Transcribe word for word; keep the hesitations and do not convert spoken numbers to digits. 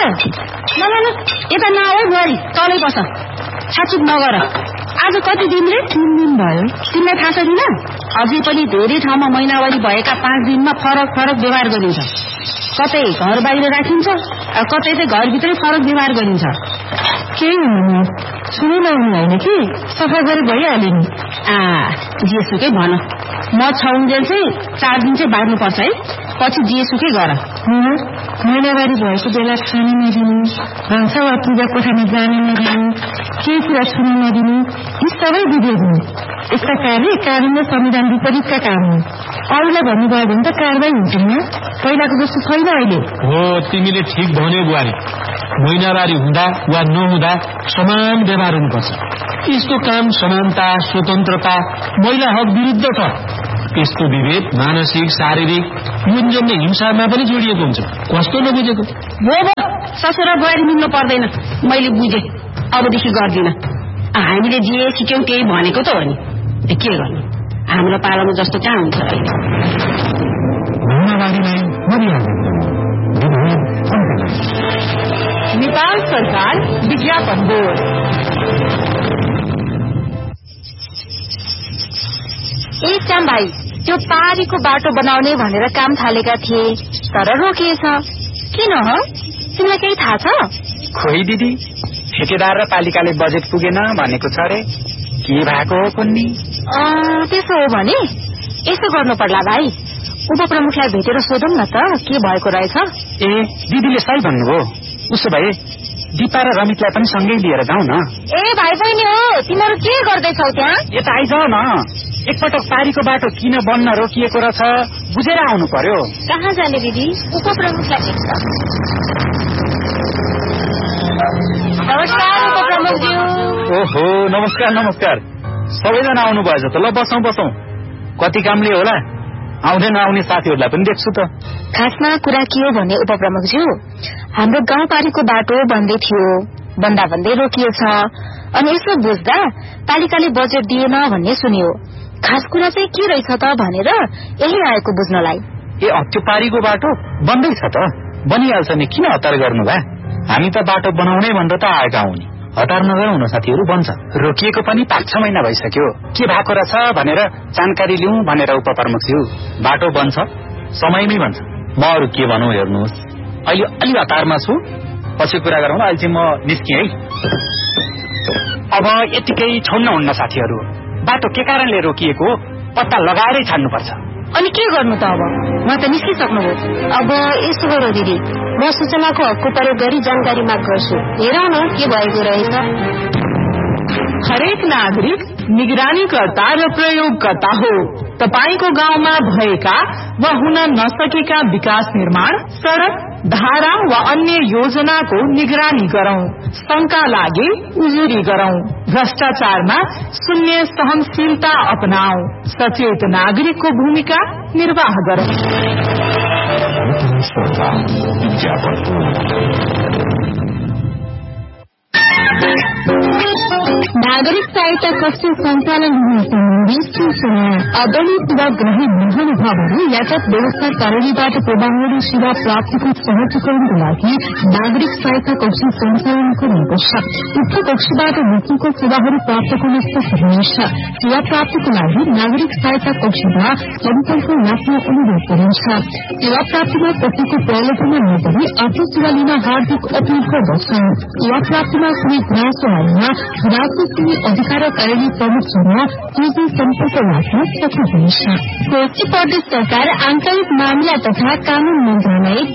ल ल यता नआऊ बुहारी, तलै बस, छाचुक नगर। आज कति दिन रे? तीन दिन भयो। तिमीलाई थाहा छ किन? अझै पनि धेरै ठाउँमा महिनावारी भएका पाँच दिनमा फरक फरक व्यवहार गरिन्छ। कतै घर बाहिर राखिन्छ, कतै चाहिँ घरभित्रै फरक व्यवहार गरिन्छ। केही हुनु सुनै नहुनु होइन कि सफा गरे भइहाल्यो नि। जेसुकै भन, म छौन्जेल चाहिँ चार दिन चाहिँ बाँड्नुपर्छ है, पछि जेसुकै गर। महिनावारी भएको बेला खान नदिनु, भान्सा वा पूजा कोठामा जान नदिनु, केही कुरा छुन नदिनु, यी सबै विधेयक हुन्। यस्ता कार्य कानून र संविधान विपरीतका काम हुन्। अरूलाई भन्नुभयो भने त कारवाही हुन्छ नि, पहिलाको जस्तो छैन अहिले। हो, तिमीले ठिक भन्यौ बुहारी। महिनावारी हुँदा वा नहुँदा समान व्यवहार हुनुपर्छ। यस्तो काम समानता, स्वतन्त्रता, महिला हक विरुद्ध छ। यस्तो विभेद मानसिक, शारीरिक, युनजन्य हिंसामा पनि जोडिएको हुन्छ। कस्तो नबुझेको? हो हो, ससुरा बुहारी मिल्नु पर्दैन, मैले बुझेँ, अबदेखि गर्दिन। हामीले जे सिक्यौं त्यही भनेको त हो नि, के गर्नु, हाम्रो पालामा जस्तो कहाँ हुन्छ अहिले। नेपाल सरकार विज्ञापन बोर्ड। एक काम भाइ, त्यो पारीको बाटो बनाउने भनेर काम थालेका थिए, तर रोकिएछ। किन हो? तिमीलाई केही थाहा छ? खोइ दिदी, ठेकेदार र पालिकाले बजेट पुगेन भनेको छ रे। के भएको हो कुन्नी? त्यसो हो भने यसो गर्नु पर्ला भाइ, उपप्रमुखलाई भेटेर सोधौँ न त के भएको रहेछ। ए दिदीले सही भन्नुभयो। उसो भए दिपा र रमितलाई पनि सँगै लिएर जाउँ न। ए भाइ बहिनी हो, तिमीहरू के गर्दैछौ त्यहाँ? यता आइजाऊ न, एकपटक पारीको बाटो किन बन्न रोकिएको रहेछ बुझेर आउनु पर्यो। कहाँ जाने दिदी? उपप्रमुखलाई भेट्छ। नमस्कार उपप्रमुखज्यू। ओहो, नमस्कार नमस्कार, सबैजना आउनु भएछ त। ल बसौँ बसौँ। कति कामले होला, आउँदै नआउने साथीहरूलाई पनि देख्छु त। खासमा कुरा के हो भने उपप्रमुखज्यू, हाम्रो गाउँपारीको बाटो बन्दै थियो, बन्दा बन्दै रोकिएछ। अनि यसो बुझ्दा पालिकाले बजेट दिएन भन्ने सुनियो। खास कुरा चाहिँ के रहेछ त भनेर यही आएको बुझ्नलाई। ए त्यो पारीको बाटो बन्दैछ त, बनिहाल्छ नि, किन हतार गर्नु भए? हामी त बाटो बनाउनै भनेर त आएका हौ नि, हतार नगरौँ न साथीहरू, बन्छ। रोकिएको पनि पाँच छ महिना भइसक्यो, के भएको रहेछ भनेर जानकारी लिउँ भनेर उपप्रमुखज्यू। बाटो बन्छ, समयमै बन्छ। म अरू के भनौँ हेर्नुहोस्, अहिले अलि हतारमा छु, पछि कुरा गरौँ। अहिले चाहिँ म निस्केँ है। अब यतिकै छोड्न हुन्न साथीहरू, बाटो के कारणले रोकिएको पत्ता लगाएरै छाड्नुपर्छ। अनि के गर्नु त अब? म त निस्किसक्नुभयो। अब यसो गरौँ दिदी, म सूचनाको हकको प्रयोग गरी जानकारी माग गर्छु, हेरौँ न के भएको रहेछ। हरेक नागरिक निगरानीकर्ता र प्रयोगकर्ता हो। तपाईको गाउँमा भएका वा हुन नसकेका विकास निर्माण, सड़क, धारा वा अन्य योजनाको निगरानी गरौं। शंका लागे उजुरी गरौं। भ्रष्टाचारमा शून्य सहनशीलता अपनाऊ। सचेत नागरिकको भूमिका निर्वाह गरौं। नागरिक सहायता कक्ष सञ्चालन हुने सम्बन्धी सूचना। अगणित वा ग्रहित महानुभावहरू यातायात व्यवस्था कार्यबाट प्रभावहरू सेवा प्राप्तिको सहजीकरणको लागि नागरिक सहायता कक्ष सञ्चालन गरिनुपर्छ। उक्त कक्षबाट बुकिङको सेवाहरू प्राप्त गर्न सक्नुहुनेछ। सेवा प्राप्तिको लागि नागरिक सहायता कक्षमा सम्पर्क राख्न अनुरोध गरिन्छ। सेवा प्राप्तिमा कसैको प्रलोभनमा नपरी आफ्नो सेवा लिन हार्दिक अपील गर्दछौं। सेवा प्राप्तिमा कुनै गुनासो आएमा गुनासो कुनै अधिकार कार्यालय प्रमुखसँग सीधै सम्पर्क राख्न सक्नुहुनेछ। कोशी प्रदेश सरकार आन्तरिक मामिला तथा कानून मन्त्रालय